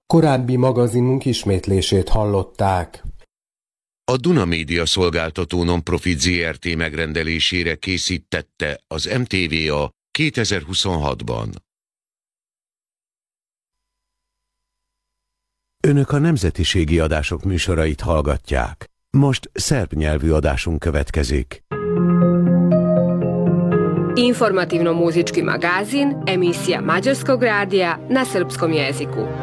Korábbi magazinunk ismétlését hallották. A Duna Média Szolgáltató Nonprofit Zrt. Megrendelésére készítette az MTVA 2026-ban. Önök a nemzetiségi adások műsorait hallgatják. Most szerb nyelvű adásunk következik. Informativno-muzički magazin, emisija Mađarskog radija na srpskom jeziku.